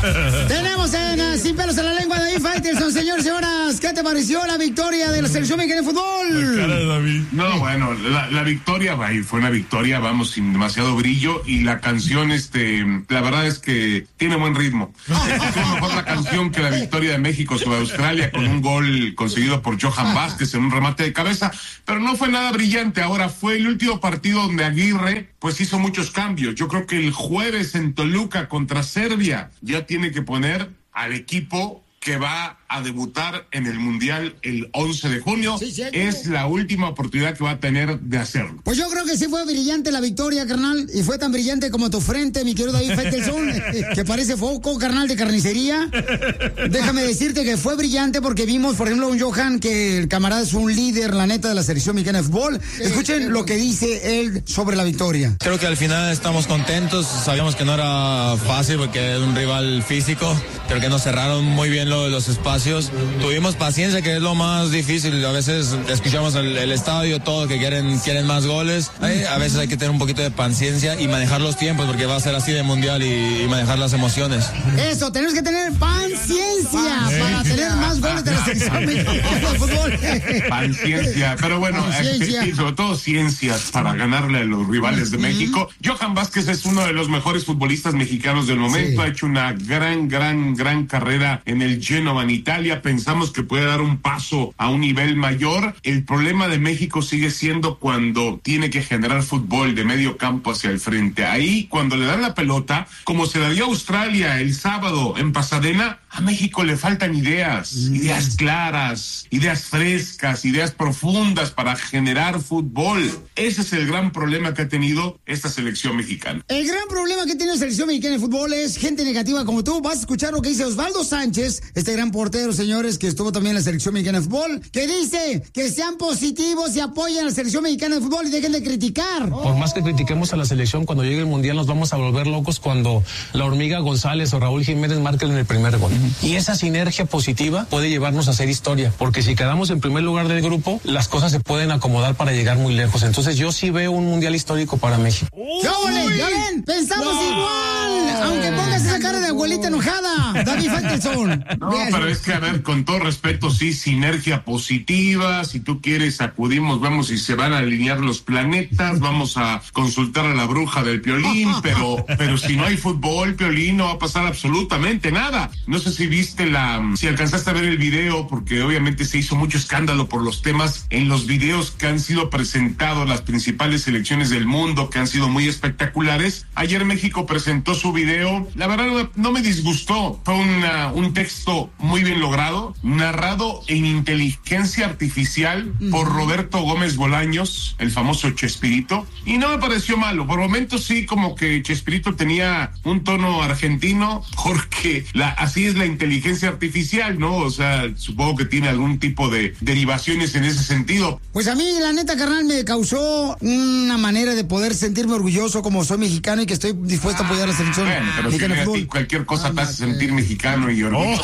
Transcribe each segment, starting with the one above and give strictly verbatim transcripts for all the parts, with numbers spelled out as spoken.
Tenemos en uh, Sin Pelos en la Lengua David Faitelson, señores y señoras. ¿Qué te pareció la victoria de la selección mexicana de fútbol? La cara de David. No, bueno, la, la victoria, fue una victoria, vamos, sin demasiado brillo. Y la canción, este, la verdad es que tiene buen ritmo. Es mejor la canción que la victoria de México sobre Australia, con un gol conseguido por Johan Vázquez en un remate de cabeza. Pero no fue nada brillante. Ahora, fue el último partido donde Aguirre, pues hizo muchos cambios. Yo creo que el jueves en Toluca contra Serbia ya tiene que poner al equipo que va a debutar en el Mundial el once de junio. Sí, sí, es la última oportunidad que va a tener de hacerlo. Pues yo creo que sí fue brillante la victoria, carnal, y fue tan brillante como tu frente, mi querido David Faitelson, que parece foco, carnal, de carnicería. Déjame decirte que fue brillante porque vimos, por ejemplo, un Johan, que el camarada es un líder, la neta, de la selección mexicana de fútbol. Escuchen lo que dice él sobre la victoria. Creo que al final estamos contentos, sabíamos que no era fácil porque es un rival físico, creo que nos cerraron muy bien lo, los espacios, tuvimos paciencia, que es lo más difícil. A veces escuchamos el, el estadio, todo que quieren quieren más goles. Ay, a veces hay que tener un poquito de paciencia y manejar los tiempos, porque va a ser así de mundial, y, y manejar las emociones. Eso, tenemos que tener paciencia para tener más goles de la selección mexicana de fútbol. Paciencia, pero bueno, Paciencia. Eh, sobre todo ciencias para ganarle a los rivales de México. Johan Vázquez es uno de los mejores futbolistas mexicanos del momento, sí. Ha hecho una gran, gran, gran carrera en el Genoa en Italia. Pensamos que puede dar un paso a un nivel mayor. El problema de México sigue siendo cuando tiene que generar fútbol de medio campo hacia el frente. Ahí, cuando le dan la pelota, como se la dio a Australia el sábado en Pasadena, a México le faltan ideas, ideas claras, ideas frescas, ideas profundas para generar fútbol. Ese es el gran problema que ha tenido esta selección mexicana. El gran problema que tiene la selección mexicana de fútbol es gente negativa como tú. Vas a escuchar lo que dice Osvaldo Sánchez, este gran portero, señores, que estuvo también en la selección mexicana de fútbol, que dice que sean positivos y apoyen a la selección mexicana de fútbol y dejen de criticar. Por más que critiquemos a la selección, cuando llegue el Mundial nos vamos a volver locos cuando la Hormiga González o Raúl Jiménez marquen el primer gol. Y esa sinergia positiva puede llevarnos a hacer historia, porque si quedamos en primer lugar del grupo, las cosas se pueden acomodar para llegar muy lejos. Entonces yo sí veo un mundial histórico para México. ¡Ya ole! ¡Ya ven! ¡Pensamos wow. igual! Aunque pongas esa cara de abuelita enojada, David Faitelson. No, pero es que, a ver, con todo respeto, sí, sinergia positiva. Si tú quieres, acudimos, vamos, y se van a alinear los planetas, vamos a consultar a la bruja del Piolín, pero, pero si no hay fútbol, Piolín, no va a pasar absolutamente nada. No sé si viste la, si alcanzaste a ver el video, porque obviamente se hizo mucho escándalo por los temas en los videos que han sido presentados las principales selecciones del mundo, que han sido muy espectaculares. Ayer México presentó su video, la verdad no, no me disgustó, fue una, un texto muy bien logrado, narrado en inteligencia artificial por Roberto Gómez Bolaños, el famoso Chespirito, y no me pareció malo. Por momentos sí, como que Chespirito tenía un tono argentino, porque la, así es la inteligencia artificial, ¿no? O sea, supongo que tiene algún tipo de derivaciones en ese sentido. Pues a mí, la neta, carnal, me causó una manera de poder sentirme orgulloso como soy mexicano y que estoy dispuesto a apoyar a la selección. Bueno, pero si a ti cualquier cosa ah, te hace sentir mexicano y orgulloso.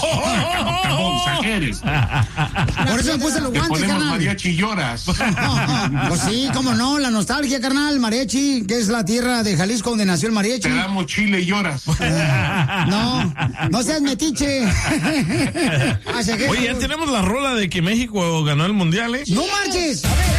Oh, Por eso me puse los guantes, ponemos carnal. Mariachi y lloras. Pues sí, cómo no, la nostalgia, carnal. Mariachi, que es la tierra de Jalisco donde nació el mariachi. Te damos chile y lloras. No, no seas metiche. Oye, ya tenemos la rola de que México ganó el mundial, ¿eh? ¡No marches!